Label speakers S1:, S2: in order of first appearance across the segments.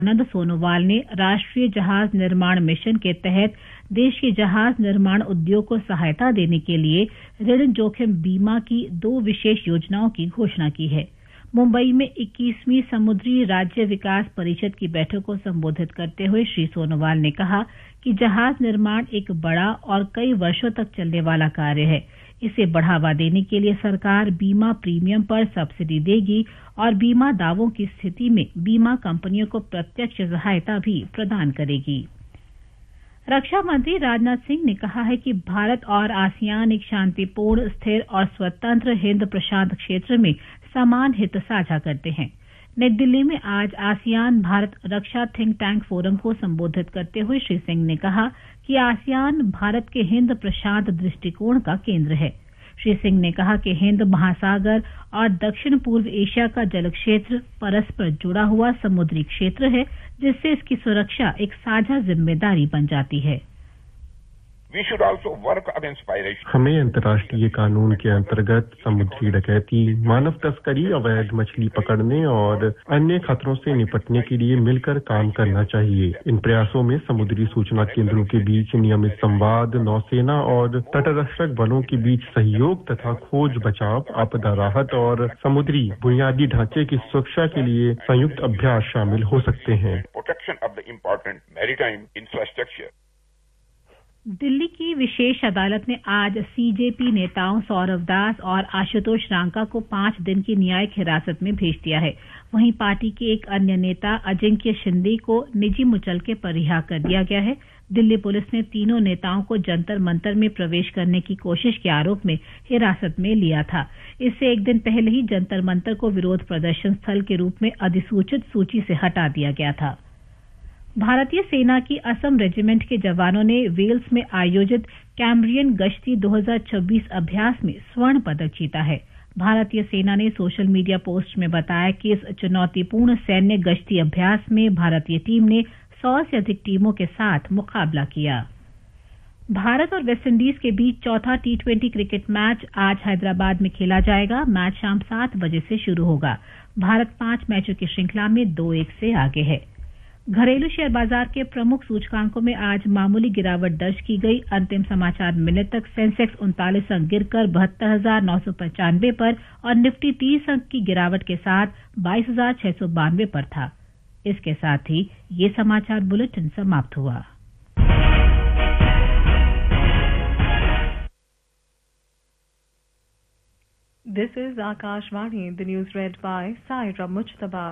S1: आनंद सोनोवाल ने राष्ट्रीय जहाज निर्माण मिशन के तहत देश के जहाज निर्माण उद्योग को सहायता देने के लिए ऋण जोखिम बीमा की 2 विशेष योजनाओं की घोषणा की है। मुंबई में 21वीं समुद्री राज्य विकास परिषद की बैठक को संबोधित करते हुए श्री सोनोवाल ने कहा कि जहाज निर्माण एक बड़ा और कई वर्षों तक चलने वाला कार्य है। इसे बढ़ावा देने के लिए सरकार बीमा प्रीमियम पर सब्सिडी देगी और बीमा दावों की स्थिति में बीमा कंपनियों को प्रत्यक्ष सहायता भी प्रदान करेगी। रक्षा मंत्री राजनाथ सिंह ने कहा है कि भारत और आसियान एक शांतिपूर्ण, स्थिर और स्वतंत्र हिंद प्रशांत क्षेत्र में समान हित साझा करते हैं। नई दिल्ली में आज आसियान भारत रक्षा थिंक टैंक फोरम को संबोधित करते हुए श्री सिंह ने कहा कि आसियान भारत के हिंद प्रशांत दृष्टिकोण का केंद्र है। श्री सिंह ने कहा कि हिंद महासागर और दक्षिण पूर्व एशिया का जल क्षेत्र परस्पर जुड़ा हुआ समुद्री क्षेत्र है, जिससे इसकी सुरक्षा एक साझा जिम्मेदारी बन जाती है।
S2: हमें अंतर्राष्ट्रीय कानून के अंतर्गत समुद्री डकैती, मानव तस्करी, अवैध मछली पकड़ने और अन्य खतरों से निपटने के लिए मिलकर काम करना चाहिए। इन प्रयासों में समुद्री सूचना केंद्रों के बीच नियमित संवाद, नौसेना और तटरक्षक बलों के बीच सहयोग तथा खोज बचाव, आपदा राहत और समुद्री बुनियादी ढांचे की सुरक्षा के लिए संयुक्त अभ्यास शामिल हो सकते हैं।
S1: दिल्ली की विशेष अदालत ने आज सीजेपी नेताओं सौरव दास और आशुतोष रांका को 5 दिन की न्यायिक हिरासत में भेज दिया है। वहीं पार्टी के एक अन्य नेता अजिंक्य शिंदे को निजी मुचलके पर रिहा कर दिया गया है। दिल्ली पुलिस ने तीनों नेताओं को जंतर मंतर में प्रवेश करने की कोशिश के आरोप में हिरासत में लिया था। इससे एक दिन पहले ही जंतर मंतर को विरोध प्रदर्शन स्थल के रूप में अधिसूचित सूची से हटा दिया गया था। भारतीय सेना की असम रेजिमेंट के जवानों ने वेल्स में आयोजित कैम्ब्रियन गश्ती 2026 अभ्यास में स्वर्ण पदक जीता है। भारतीय सेना ने सोशल मीडिया पोस्ट में बताया कि इस चुनौतीपूर्ण सैन्य गश्ती अभ्यास में भारतीय टीम ने 100 से अधिक टीमों के साथ मुकाबला किया। भारत और वेस्टइंडीज के बीच चौथा T20 क्रिकेट मैच आज हैदराबाद में खेला जाएगा। मैच शाम 7 बजे से शुरू होगा। भारत 5 मैचों की श्रृंखला में 2-1 से आगे है। घरेलू शेयर बाजार के प्रमुख सूचकांकों में आज मामूली गिरावट दर्ज की गई। अंतिम समाचार मिलने तक सेंसेक्स 39 अंक गिरकर 72,995 पर और निफ्टी 30 अंक की गिरावट के साथ 22,692 पर था। इसके साथ ही ये समाचार बुलेटिन समाप्त हुआ।
S3: This is Akashvani, the news read by Saira Mujtaba.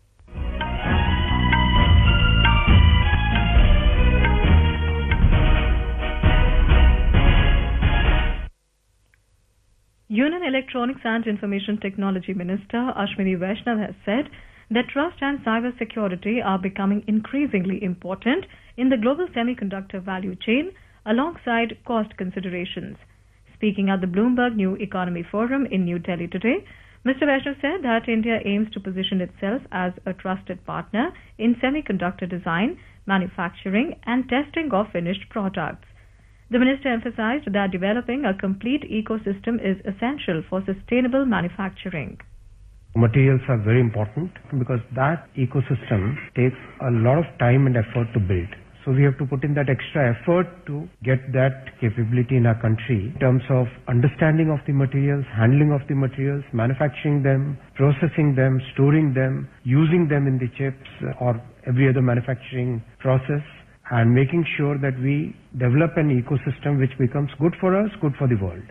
S3: Union Electronics and Information Technology Minister Ashwini Vaishnaw has said that trust and cyber security are becoming increasingly important in the global semiconductor value chain alongside cost considerations. Speaking at the Bloomberg New Economy Forum in New Delhi today, Mr. Vaishnaw said that India aims to position itself as a trusted partner in semiconductor design, manufacturing and testing of finished products. The minister emphasized that developing a complete ecosystem is essential for sustainable manufacturing.
S4: Materials are very important because that ecosystem takes a lot of time and effort to build. So we have to put in that extra effort to get that capability in our country in terms of understanding of the materials, handling of the materials, manufacturing them, processing them, storing them, using them in the chips or every other manufacturing process, and making sure that we develop an ecosystem which becomes good for us, good for the world.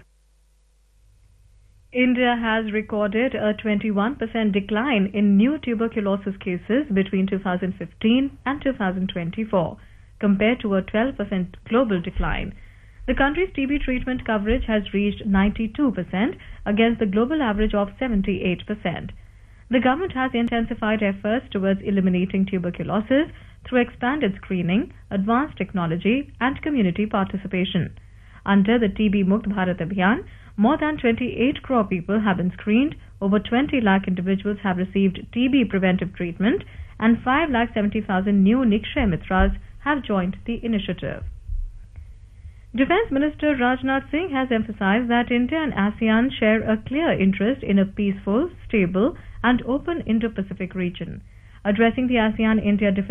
S3: India has recorded a 21% decline in new tuberculosis cases between 2015 and 2024, compared to a 12% global decline. The country's TB treatment coverage has reached 92% against the global average of 78%. The government has intensified efforts towards eliminating tuberculosis through expanded screening, advanced technology and community participation. Under the TB Mukt Bharat Abhiyan, more than 28 crore people have been screened, over 20 lakh individuals have received TB preventive treatment and 5,70,000 new Nikshay Mitras have joined the initiative. Defence Minister Rajnath Singh has emphasized that India and ASEAN share a clear interest in a peaceful, stable and open Indo-Pacific region. Addressing the ASEAN-India Defence